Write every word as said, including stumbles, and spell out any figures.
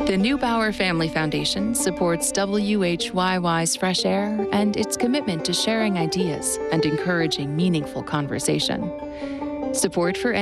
The Neubauer Family Foundation supports W H Y Y's Fresh Air and its commitment to sharing ideas and encouraging meaningful conversation. Support for